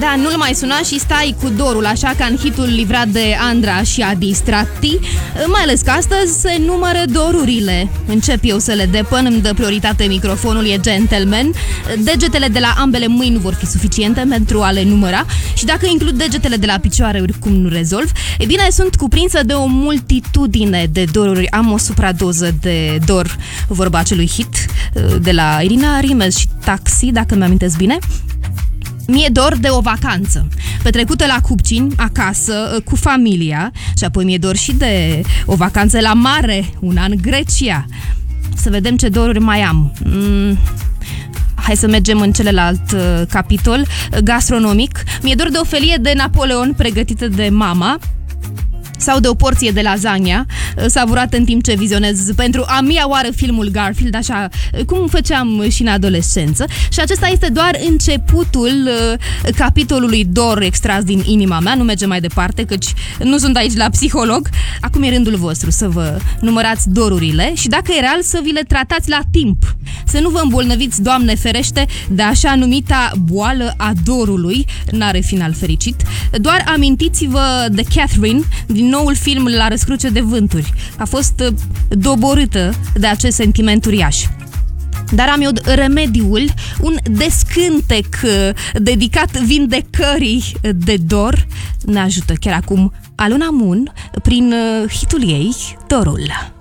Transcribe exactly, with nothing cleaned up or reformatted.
Da, nu-l mai suna și stai cu dorul, așa ca în hitul livrat de Andra și Adi Stratti, mai ales că astăzi se numără dorurile. Încep eu să le depăn, îmi dă prioritate microfonul, e gentleman. Degetele de la ambele mâini nu vor fi suficiente pentru a le număra și dacă includ degetele de la picioare, oricum nu rezolv. E bine, sunt cuprinsă de o multitudine de doruri. Am o supradoză de dor, vorba acelui hit de la Irina Rimes și Taxi, dacă mi-amintesc bine. Mi-e dor de o vacanță petrecută la Cupcini, acasă, cu familia. Și apoi mi-e dor și de o vacanță la mare, un an Grecia. Să vedem ce doruri mai am. mm. Hai să mergem în celălalt uh, capitol, gastronomic. Mi-e dor de o felie de Napoleon pregătită de mama sau de o porție de lasagna savurată în timp ce vizionez pentru a mia oară filmul Garfield, așa cum făceam și în adolescență. Și acesta este doar începutul uh, capitolului dor extras din inima mea. Nu mergem mai departe, căci nu sunt aici la psiholog. Acum e rândul vostru să vă numărați dorurile și dacă e real să vi le tratați la timp. Să nu vă îmbolnăviți, Doamne ferește, de așa numita boală a dorului. N-are final fericit. Doar amintiți-vă de Catherine din noul film La răscruce de vânturi. A fost doborâtă de acest sentiment uriaș. Dar am eu remediul, un descântec dedicat vindecării de dor. Ne ajută chiar acum Aluna Moon prin hitul ei Dorul.